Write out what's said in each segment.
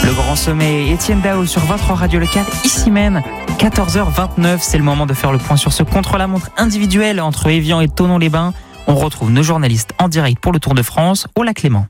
Le Grand Sommet, Étienne Dao sur votre radio locale, ici même, 14h29. C'est le moment de faire le point sur ce contre-la-montre individuel entre Évian et Thonon-les-Bains. On retrouve nos journalistes en direct pour le Tour de France au Lac Léman.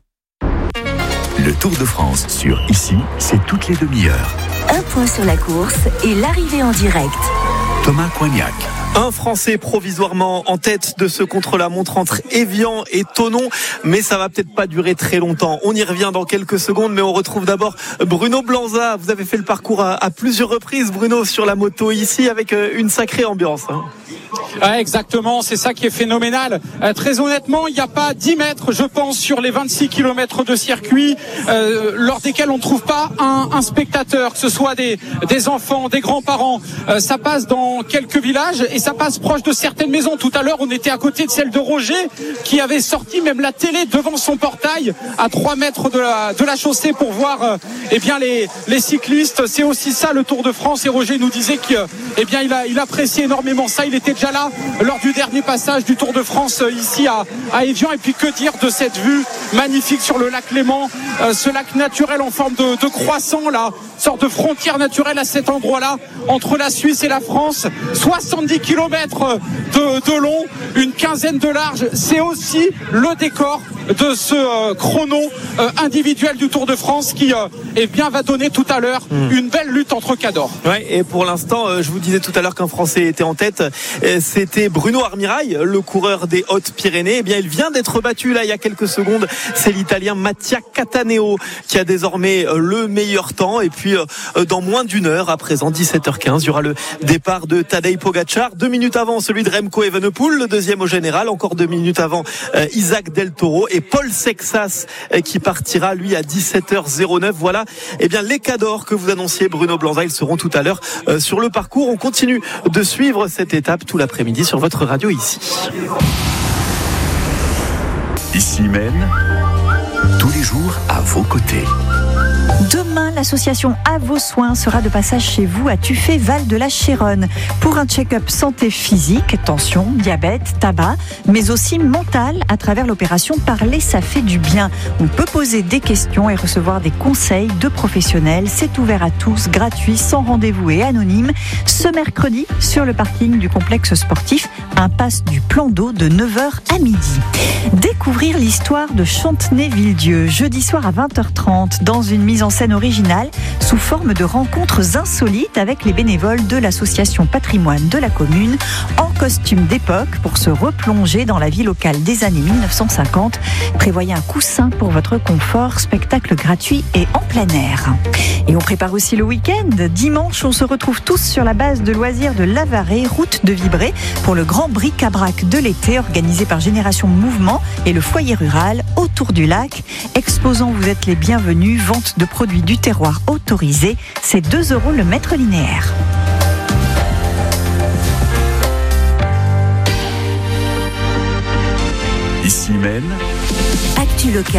Le Tour de France sur Ici, c'est toutes les demi-heures. Un point sur la course et l'arrivée en direct. Thomas Coignac. Un Français provisoirement en tête de ce contre-la-montre entre Évian et Thonon, mais ça va peut-être pas durer très longtemps. On y revient dans quelques secondes, mais on retrouve d'abord Bruno Blanza. Vous avez fait le parcours à plusieurs reprises, Bruno, sur la moto ici, avec une sacrée ambiance. Exactement, c'est ça qui est phénoménal. Très honnêtement, il n'y a pas 10 mètres, je pense, sur les 26 km de circuit lors desquels on ne trouve pas un spectateur, que ce soit des enfants, des grands-parents. Ça passe dans quelques villages et ça passe proche de certaines maisons. Tout à l'heure, on était à côté de celle de Roger qui avait sorti même la télé devant son portail à 3 mètres de la chaussée pour voir les cyclistes. C'est aussi ça le Tour de France, et Roger nous disait qu'il appréciait énormément ça. Il était déjà là lors du dernier passage du Tour de France ici à Évian. Et puis que dire de cette vue magnifique sur le lac Léman, ce lac naturel en forme de croissant là, sorte de frontière naturelle à cet endroit-là entre la Suisse et la France. 70 km de long, une quinzaine de large. C'est aussi le décor de ce chrono individuel du Tour de France qui va donner tout à l'heure une belle lutte entre cadors. Ouais, et pour l'instant, je vous disais tout à l'heure qu'un Français était en tête. C'était Bruno Armirail, le coureur des Hautes-Pyrénées. Eh bien, il vient d'être battu là il y a quelques secondes. C'est l'Italien Mattia Cataneo qui a désormais le meilleur temps. Et puis, dans moins d'une heure, à présent 17h15, il y aura le départ de Tadej Pogacar. 2 minutes avant, celui de Remco Evenepoel, le deuxième au général. Encore 2 minutes avant, Isaac Del Toro et Paul Sexas qui partira lui à 17h09. Voilà, eh bien les cadors que vous annonciez, Bruno Blanza, ils seront tout à l'heure sur le parcours. On continue de suivre cette étape tout l'après-midi sur votre radio ici. Ici même, tous les jours à vos côtés. Demain, l'association À vos soins sera de passage chez vous à Tuffet, Val de la Chéronne, pour un check-up santé physique, tension, diabète, tabac, mais aussi mental à travers l'opération Parler, ça fait du bien. On peut poser des questions et recevoir des conseils de professionnels. C'est ouvert à tous, gratuit, sans rendez-vous et anonyme. Ce mercredi, sur le parking du complexe sportif, impasse du Plan d'eau de 9h à midi. Découvrir l'histoire de Chantenay-Villedieu, jeudi soir à 20h30, dans une mise en scène originale sous forme de rencontres insolites avec les bénévoles de l'association Patrimoine de la commune en costume d'époque pour se replonger dans la vie locale des années 1950. Prévoyez un coussin pour votre confort, spectacle gratuit et en plein air. Et on prépare aussi le week-end. Dimanche, on se retrouve tous sur la base de loisirs de Lavaret, route de Vibré, pour le grand bric-à-brac de l'été organisé par Génération Mouvement et le foyer rural autour du lac. Exposants, vous êtes les bienvenus. Vente de produits du terroir autorisés, c'est 2 € le mètre linéaire. Ici même, Actu local.